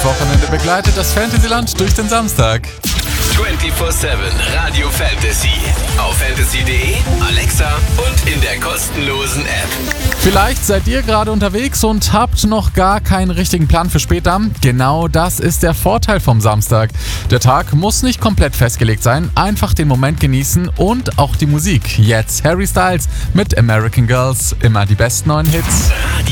Wochenende begleitet das Fantasyland durch den Samstag. 24/7 Radio Fantasy. Auf fantasy.de, Alexa und in der kostenlosen App. Vielleicht seid ihr gerade unterwegs und habt noch gar keinen richtigen Plan für später. Genau das ist der Vorteil vom Samstag. Der Tag muss nicht komplett festgelegt sein, einfach den Moment genießen und auch die Musik. Jetzt Harry Styles mit American Girls, immer die besten neuen Hits.